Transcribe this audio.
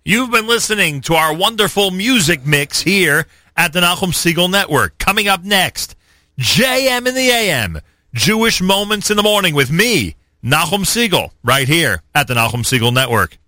You've been listening to our wonderful music mix here at the Nachum Segal Network. Coming up next, JM in the AM, Jewish Moments in the Morning with me, Nachum Segal, right here at the Nachum Segal Network.